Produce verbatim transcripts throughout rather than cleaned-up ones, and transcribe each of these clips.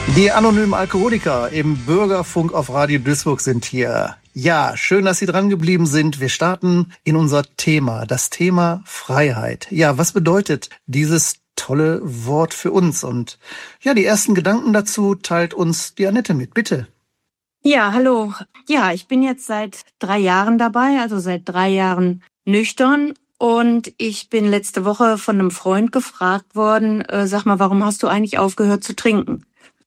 Die anonymen Alkoholiker im Bürgerfunk auf Radio Duisburg sind hier. Ja, schön, dass Sie dran geblieben sind. Wir starten in unser Thema, das Thema Freiheit. Ja, was bedeutet dieses tolle Wort für uns? Und ja, die ersten Gedanken dazu teilt uns die Annette mit. Bitte. Ja, hallo. Ja, ich bin jetzt seit drei Jahren dabei, also seit drei Jahren nüchtern. Und ich bin letzte Woche von einem Freund gefragt worden, äh, sag mal, warum hast du eigentlich aufgehört zu trinken?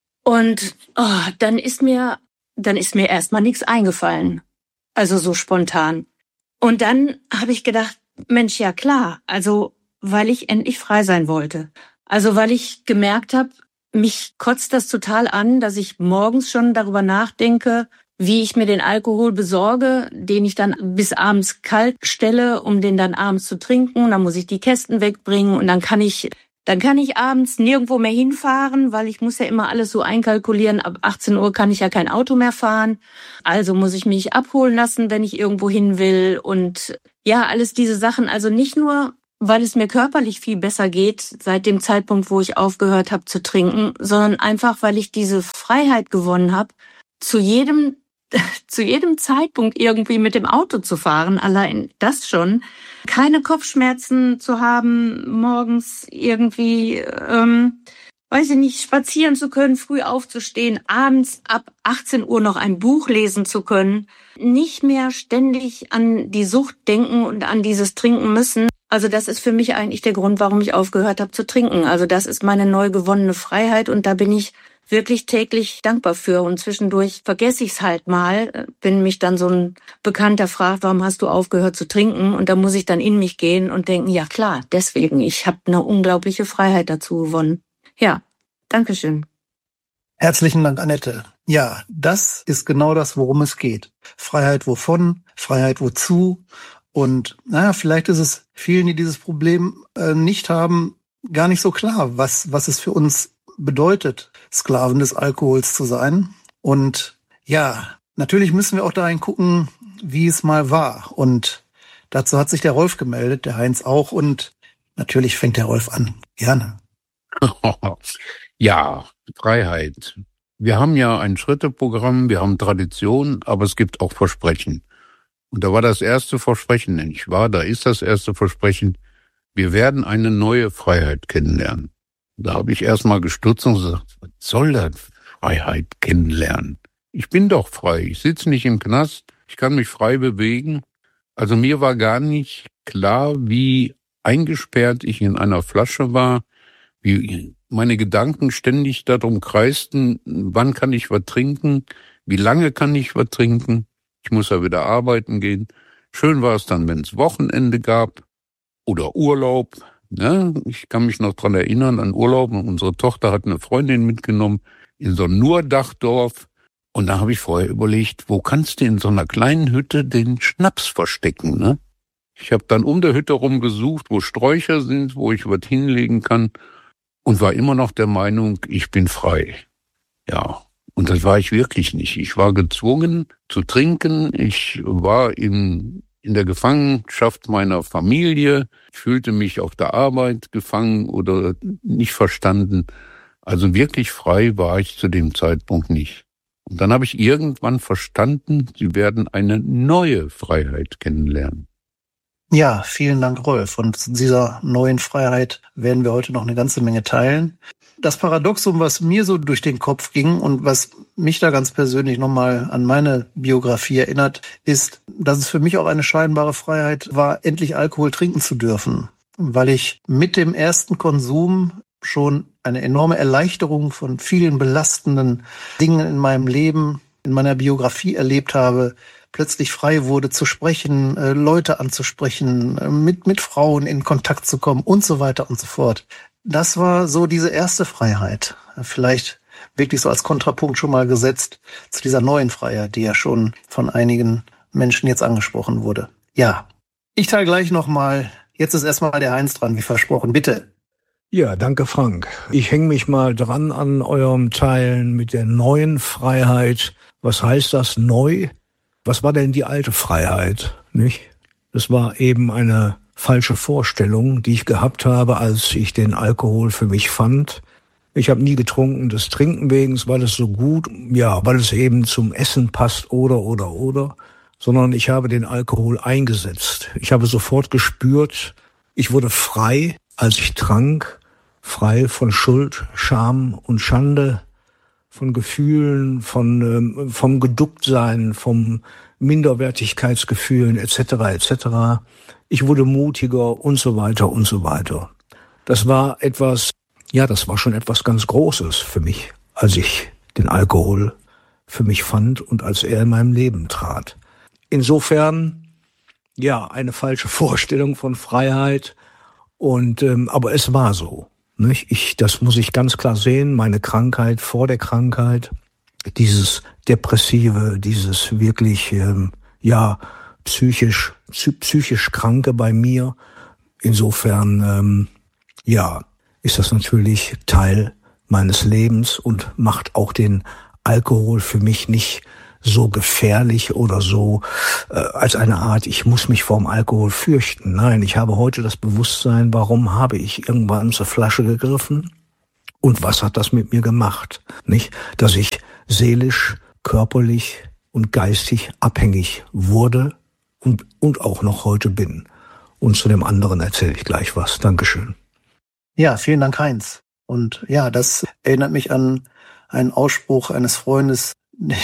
Und oh, dann ist mir, dann ist mir erstmal nichts eingefallen. Also so spontan. Und dann habe ich gedacht, Mensch, ja klar, also weil ich endlich frei sein wollte. Also weil ich gemerkt habe, mich kotzt das total an, dass ich morgens schon darüber nachdenke, wie ich mir den Alkohol besorge, den ich dann bis abends kalt stelle, um den dann abends zu trinken. Dann muss ich die Kästen wegbringen und dann kann ich Dann kann ich abends nirgendwo mehr hinfahren, weil ich muss ja immer alles so einkalkulieren. Ab achtzehn Uhr kann ich ja kein Auto mehr fahren. Also muss ich mich abholen lassen, wenn ich irgendwo hin will. Und ja, alles diese Sachen. Also nicht nur, weil es mir körperlich viel besser geht, seit dem Zeitpunkt, wo ich aufgehört habe zu trinken, sondern einfach, weil ich diese Freiheit gewonnen habe, zu jedem, zu jedem Zeitpunkt irgendwie mit dem Auto zu fahren. Allein das schon. Keine Kopfschmerzen zu haben, morgens irgendwie, ähm, weiß ich nicht, spazieren zu können, früh aufzustehen, abends ab achtzehn Uhr noch ein Buch lesen zu können, nicht mehr ständig an die Sucht denken und an dieses Trinken müssen. Also das ist für mich eigentlich der Grund, warum ich aufgehört habe zu trinken. Also das ist meine neu gewonnene Freiheit und da bin ich wirklich täglich dankbar für. Und zwischendurch vergesse ich es halt mal, wenn mich dann so ein Bekannter fragt, warum hast du aufgehört zu trinken? Und da muss ich dann in mich gehen und denken, ja klar, deswegen, ich habe eine unglaubliche Freiheit dazu gewonnen. Ja, Dankeschön. Herzlichen Dank, Annette. Ja, das ist genau das, worum es geht. Freiheit wovon, Freiheit wozu. Und naja, vielleicht ist es vielen, die dieses Problem äh, nicht haben, gar nicht so klar, was, was es für uns bedeutet, Sklaven des Alkohols zu sein. Und ja, natürlich müssen wir auch dahin gucken, wie es mal war. Und dazu hat sich der Rolf gemeldet, der Heinz auch. Und natürlich fängt der Rolf an. Gerne. Ja, Freiheit. Wir haben ja ein Schritteprogramm, wir haben Tradition, aber es gibt auch Versprechen. Und da war das erste Versprechen, nicht wahr? Da ist das erste Versprechen, wir werden eine neue Freiheit kennenlernen. Da habe ich erstmal gestutzt und gesagt, was soll das, Freiheit kennenlernen? Ich bin doch frei, ich sitze nicht im Knast, ich kann mich frei bewegen. Also mir war gar nicht klar, wie eingesperrt ich in einer Flasche war, wie meine Gedanken ständig darum kreisten, wann kann ich was trinken, wie lange kann ich was trinken, ich muss ja wieder arbeiten gehen. Schön war es dann, wenn es Wochenende gab oder Urlaub. Ja, ich kann mich noch dran erinnern an Urlaub. Unsere Tochter hat eine Freundin mitgenommen in so ein Nurdachdorf. Und da habe ich vorher überlegt, wo kannst du in so einer kleinen Hütte den Schnaps verstecken? Ne? Ich habe dann um der Hütte rum gesucht, wo Sträucher sind, wo ich was hinlegen kann. Und war immer noch der Meinung, ich bin frei. Ja, und das war ich wirklich nicht. Ich war gezwungen zu trinken. Ich war in in der Gefangenschaft meiner Familie. Ich fühlte mich auf der Arbeit gefangen oder nicht verstanden. Also wirklich frei war ich zu dem Zeitpunkt nicht. Und dann habe ich irgendwann verstanden, Sie werden eine neue Freiheit kennenlernen. Ja, vielen Dank, Rolf. Und zu dieser neuen Freiheit werden wir heute noch eine ganze Menge teilen. Das Paradoxum, was mir so durch den Kopf ging und was mich da ganz persönlich nochmal an meine Biografie erinnert, ist, dass es für mich auch eine scheinbare Freiheit war, endlich Alkohol trinken zu dürfen. Weil ich mit dem ersten Konsum schon eine enorme Erleichterung von vielen belastenden Dingen in meinem Leben, in meiner Biografie erlebt habe, plötzlich frei wurde zu sprechen, äh, Leute anzusprechen, äh, mit, mit Frauen in Kontakt zu kommen und so weiter und so fort. Das war so diese erste Freiheit. Vielleicht wirklich so als Kontrapunkt schon mal gesetzt zu dieser neuen Freiheit, die ja schon von einigen Menschen jetzt angesprochen wurde. Ja, ich teile gleich nochmal. Jetzt ist erstmal der Heinz dran, wie versprochen. Bitte. Ja, danke Frank. Ich hänge mich mal dran an eurem Teilen mit der neuen Freiheit. Was heißt das neu? Was war denn die alte Freiheit, nicht? Das war eben eine falsche Vorstellung, die ich gehabt habe, als ich den Alkohol für mich fand. Ich habe nie getrunken des Trinken wegen, weil es so gut, ja, weil es eben zum Essen passt oder, oder, oder, sondern ich habe den Alkohol eingesetzt. Ich habe sofort gespürt, ich wurde frei, als ich trank, frei von Schuld, Scham und Schande, von Gefühlen, von ähm, vom Geducktsein, vom Minderwertigkeitsgefühlen et cetera et cetera. Ich wurde mutiger und so weiter und so weiter. Das war etwas, ja, das war schon etwas ganz Großes für mich, als ich den Alkohol für mich fand und als er in meinem Leben trat. Insofern, ja, eine falsche Vorstellung von Freiheit. Und ähm, aber es war so. Nicht? Ich, das muss ich ganz klar sehen. Meine Krankheit vor der Krankheit, dieses Depressive, dieses wirklich, ähm, ja, psychisch, psychisch Kranke bei mir. Insofern, ähm, ja, ist das natürlich Teil meines Lebens und macht auch den Alkohol für mich nicht so gefährlich oder so äh, als eine Art, ich muss mich vorm Alkohol fürchten. Nein, ich habe heute das Bewusstsein, warum habe ich irgendwann zur Flasche gegriffen und was hat das mit mir gemacht? Nicht, dass ich seelisch, körperlich und geistig abhängig wurde und, und auch noch heute bin. Und zu dem anderen erzähle ich gleich was. Dankeschön. Ja, vielen Dank, Heinz. Und ja, das erinnert mich an einen Ausspruch eines Freundes,